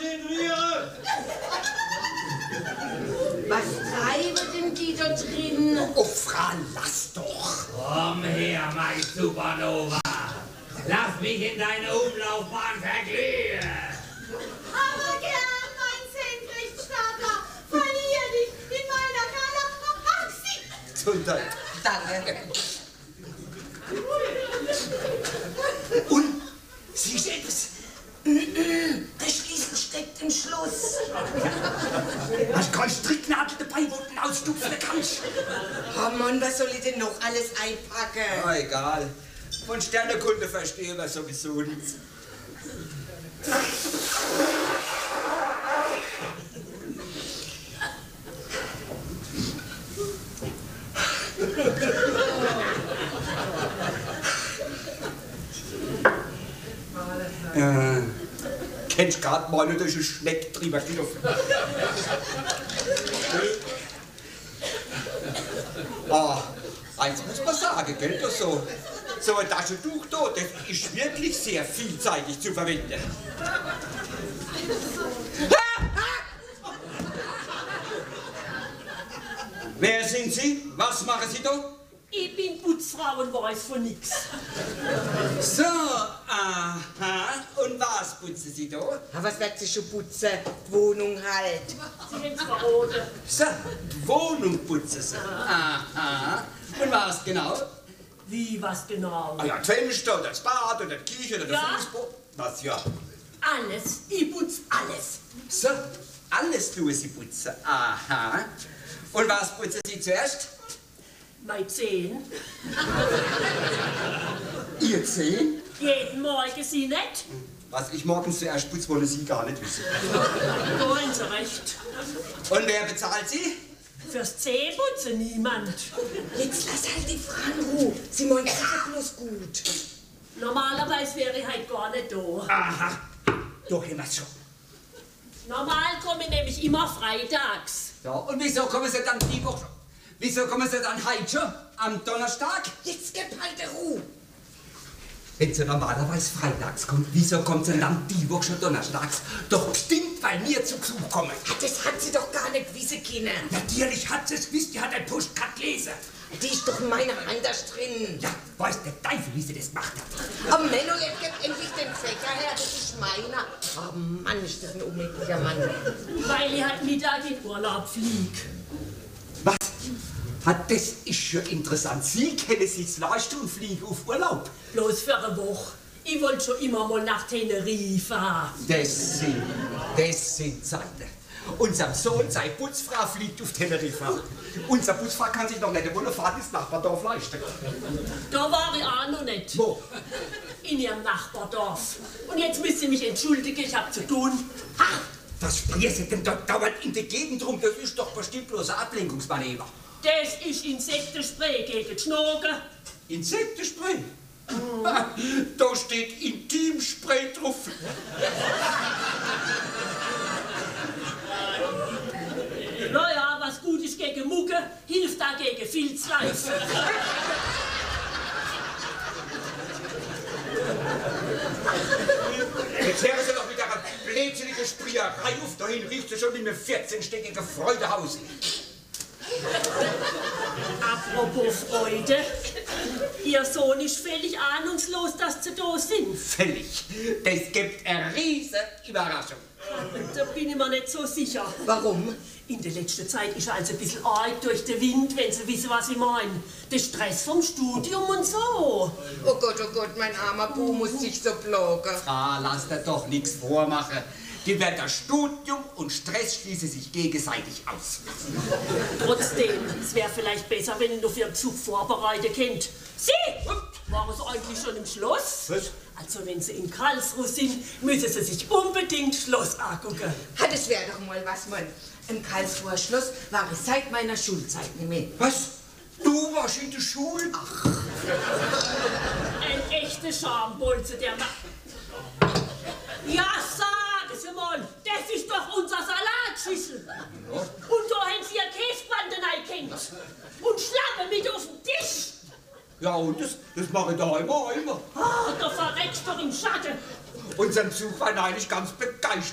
konzentrieren! Was treiben denn die da drin? Oh, Frau, lass doch! Komm her, mein Supernova! Lass mich in deine Umlaufbahn verglühen! Aber gern, mein Senkrechtstarter! Verlier dich in meiner Galaxie! Gesundheit. Danke. Und, siehst du etwas? Der Schlüssel steckt im Schloss. Hast du keine Stricknadel dabei, wo du ihn ausstupfen kannst? Oh Mann, was soll ich denn noch alles einpacken? Ah, egal. Von Sternekunde verstehen wir sowieso nichts. Kennst grad mal nicht durch einen Schneck drüber gelaufen. Eins muss man sagen, gell? So ein Taschentuch da, das ist wirklich sehr vielseitig zu verwenden. Wer sind Sie? Was machen Sie da? Ich bin Putzfrau und weiß von nix. So, aha. Und was putzen Sie da? Was wird sie schon putzen? Die Wohnung halt. Sie haben's verraten. So, die Wohnung putzen Sie. Aha. Und was genau? Wie, was genau? Ah ja, das Fenster, das Bad oder die Küche oder der Ja. Fußboden. Was ja? Alles. Ich putz alles. So, alles tun Sie putzen. Aha. Und was putzen Sie zuerst? Meine Zehen. Ihr Zehen? Jeden Morgen Sie nicht. Was ich morgens zuerst putze, wollen Sie gar nicht wissen. Wollen Sie recht. Und wer bezahlt Sie? Fürs Zähneputzen niemand. Jetzt lass halt die Frau in Ruhe. Sie meint sicher bloß gut. Normalerweise wäre ich halt gar nicht da. Aha. Doch immer schon. Normal komme ich nämlich immer freitags. Ja, und wieso kommen Sie dann die Woche? Wieso kommen Sie dann heute schon? Am Donnerstag? Jetzt gib halt die Ruhe. Wenn Sie normalerweise freitags kommt, wieso kommt Sie dann die Woche schon donnerstags? Doch bestimmt, weil wir zu Besuch kommen. Das hat sie doch gar nicht wissen können. Natürlich hat sie es gewusst, die hat ein Postkarte gelesen. Die ist doch in meiner Hand da drin. Ja, weiß der Teufel, wie sie das gemacht hat. Oh Menno, jetzt gib endlich den Fächer her, das ist meiner. Oh Mann, ist das ein unmöglicher Mann. Weil ich halt Mittag in Urlaub flieg. Was? Das ist schon interessant. Sie kennen sich leisten und fliegen auf Urlaub. Bloß für eine Woche. Ich wollte schon immer mal nach Teneriffa. Das sind Zeiten. Unser Sohn, seine Putzfrau, fliegt auf Teneriffa. Unser Putzfrau kann sich noch nicht eine Wohnfahrt ins Nachbardorf leisten. Da war ich auch noch nicht. Wo? In ihrem Nachbardorf. Und jetzt müsst ihr mich entschuldigen, ich hab zu tun. Ha! Was sprichst du denn dort dauernd in der Gegend rum? Das ist doch bestimmt bloß ein Ablenkungsmanöver. Das ist Insektenspray gegen die Schnogen. Insektenspray? Da steht Intimspray drauf. Naja, was gut ist gegen Mucke, hilft da gegen Filzreif. Jetzt hören Sie doch mit einer blödsinnigen Sprüherei auf. Dahin riecht sie schon wie ein 14-stöckiges Freudehaus. Apropos Freude, Ihr Sohn ist völlig ahnungslos, dass Sie da sind. Völlig. Das gibt eine riesige Überraschung. Da bin ich mir nicht so sicher. Warum? In der letzten Zeit ist er also ein bisschen arg durch den Wind, wenn Sie wissen, was ich meine. Der Stress vom Studium und so. Oh Gott, mein armer Bu muss sich so plagen. Lass dir doch nichts vormachen. Die werden Studium und Stress schließen sich gegenseitig aus. Trotzdem, es wäre vielleicht besser, wenn ihr noch für Ihren Besuch vorbereitet könnt. Sie! Waren Sie eigentlich schon im Schloss? Was? Also, wenn Sie in Karlsruhe sind, müssen Sie sich unbedingt Schloss angucken. Das wäre doch mal was, Mann. Im Karlsruher Schloss war ich seit meiner Schulzeit nicht mehr. Was? Du warst in der Schule? Ach. Ein echter Schambolze, der macht. Ja, sagen Sie mal, das ist doch unser Salatschüssel. Ja. Und da haben Sie Ihr Käsebanden eingehängt. Und Schlange mit auf dem Tisch. Ja, und das mache ich daheim auch immer. Oh, da verreckst du im Schatten. Unser Besuch war eigentlich ganz begeistert.